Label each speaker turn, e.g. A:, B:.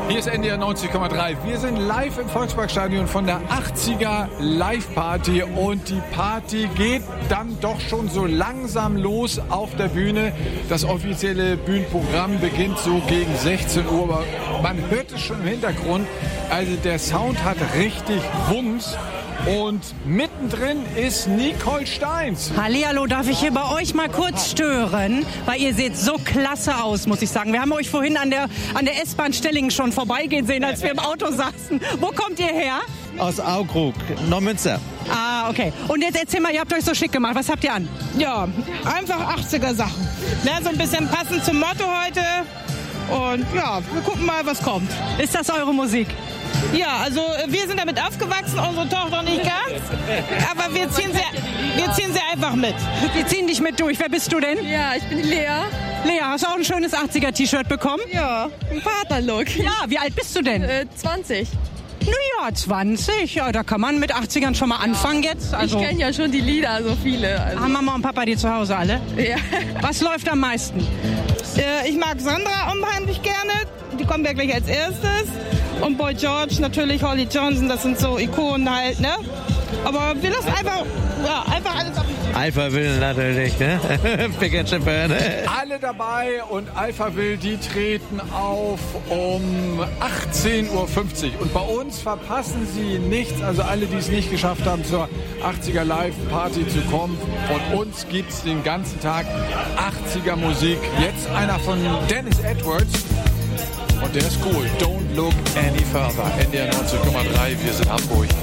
A: Hier ist NDR 90,3. Wir sind live im Volksparkstadion von der 80er Live-Party und die Party geht dann doch schon so langsam los auf der Bühne. Das offizielle Bühnenprogramm beginnt so gegen 16 Uhr, aber man hört es schon im Hintergrund. Also der Sound hat richtig Wumms. Und mittendrin ist Nicole Steins.
B: Hallihallo, darf ich hier bei euch mal kurz stören? Weil ihr seht so klasse aus, muss ich sagen. Wir haben euch vorhin an der S-Bahn Stellingen schon vorbeigehen sehen, als wir im Auto saßen. Wo kommt ihr her?
C: Aus Aukrug, Neumünster.
B: Ah, okay. Und jetzt erzähl mal, ihr habt euch so schick gemacht. Was habt ihr an?
D: Ja, einfach 80er Sachen. Ne, so ein bisschen passend zum Motto heute. Und ja, wir gucken mal, was kommt.
B: Ist das eure Musik?
D: Ja, also wir sind damit aufgewachsen, unsere Tochter nicht ganz. Aber wir ziehen sie einfach mit.
B: Wir ziehen dich mit durch. Wer bist du denn?
E: Ja, ich bin die Lea.
B: Lea, hast du auch ein schönes 80er-T-Shirt bekommen?
E: Ja, ein Vaterlook.
B: Ja, wie alt bist du denn?
E: 20.
B: Naja, 20. Ja, da kann man mit 80ern schon mal anfangen jetzt. Also,
E: Ich kenne ja schon die Lieder, so viele. Also.
B: haben Mama und Papa die zu Hause alle?
E: Ja.
B: Was läuft am meisten?
D: Ich mag Sandra unheimlich gerne. Die kommt ja gleich als erstes. Und Boy George, natürlich Holly Johnson, das sind so Ikonen halt, ne? Aber wir lassen einfach alles auf.
C: Alpha Will natürlich, ne? Pick and Chipper, ne?
A: Alle dabei und Alpha Will, die treten auf um 18.50 Uhr. Und bei uns verpassen sie nichts. Also alle, die es nicht geschafft haben, zur 80er Live-Party zu kommen. Von uns gibt es den ganzen Tag 80er Musik. Jetzt einer von Dennis Edwards. Und der ist cool. Don't look any further. NDR 90,3. Wir sind Hamburg.